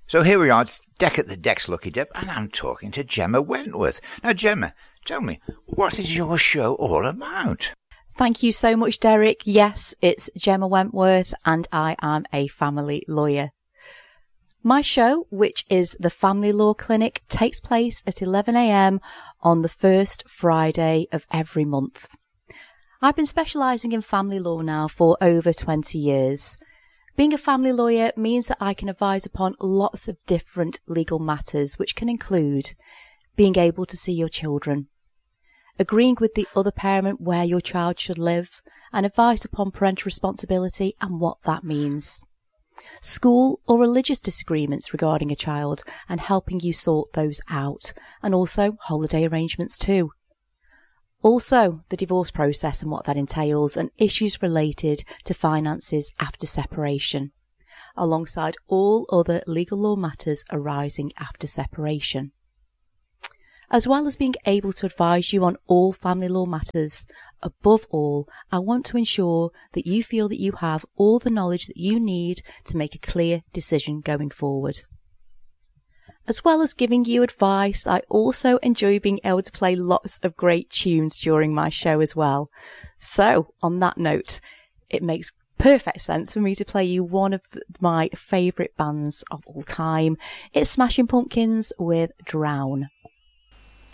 So here we are, it's Deck at the Decks, Lucky Dip, and I'm talking to Gemma Wentworth. Now, Gemma, tell me, what is your show all about? Thank you so much, Derek. Yes, it's Gemma Wentworth, and I am a family lawyer. My show, which is the Family Law Clinic, takes place at 11 a.m. on the first Friday of every month. I've been specialising in family law now for over 20 years. Being a family lawyer means that I can advise upon lots of different legal matters, which can include being able to see your children, agreeing with the other parent where your child should live, and advice upon parental responsibility and what that means, school or religious disagreements regarding a child and helping you sort those out, and also holiday arrangements too. Also, the divorce process and what that entails, and issues related to finances after separation, alongside all other legal law matters arising after separation. As well as being able to advise you on all family law matters, above all, I want to ensure that you feel that you have all the knowledge that you need to make a clear decision going forward. As well as giving you advice, I also enjoy being able to play lots of great tunes during my show as well. So, on that note, it makes perfect sense for me to play you one of my favourite bands of all time. It's Smashing Pumpkins with Drown.